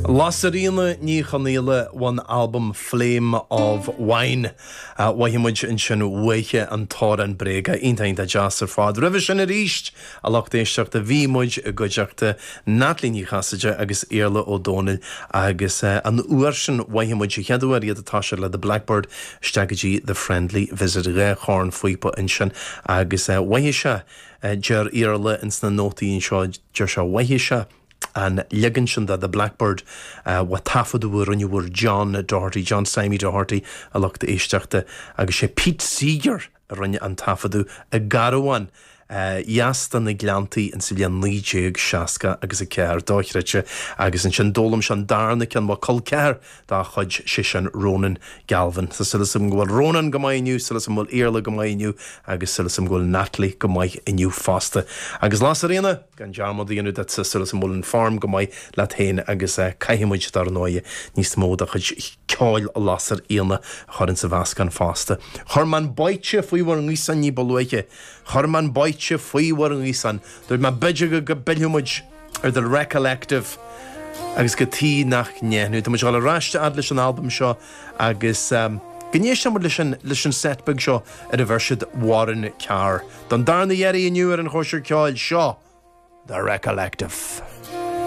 Lasarina ní chanéile one album Flame of Wine wahimuid in sin weiche an tar an brega intainta jazz fad river sin a ríist a lachtéisteach a bhímuid a goideachta natlíní chasaide agus éarla O'Donnell agus an uair sin wahimuid cheadúir iad atá le the Blackbird steagaidí the Friendly Visitor chorn fuipa in sin agus waihe se ger éarla in sna nótaí seo ger se waihe se and ligan the Blackbird what tafadu runniwur John Doherty, John Simey Doherty a locht éisteachta agus sé Pete Seeger runne an tafadu a garawan Yastan na glantaí in Sibían níéag seaca agus a ceir dáithreite agus an sin dólam sean darna cean má colceir dá chuid sé sin Ronan Galvin. Sa silasam ghfuil Ronan go maiid inniu, silasam ghfuil Éarla go maiid inniu, agus silasam ghfuil Natalie go maiid inniu fásta. Agus Lasarina, gan dearmad inniu dat sa silasam ghfuil an farm go maiid leat héin agus caiimiid dar nóie níos mód a chuid ceáil a Lasar Éana chuann sa bhascan fásta. Chorman baite faoi war níosan ní bolúiche. Chorman baite faoi war níosan. Dúir má beidir go beiliúmuid the Recollective agus go tí nach néanú. Tá muid gáil a ráiste ad leis an album seo agus gnéis sem leis an setbug seo a bhirsead Warren Carr. Don darna dhéirí inniu ar an chóisiir ceáil seo The Recollective.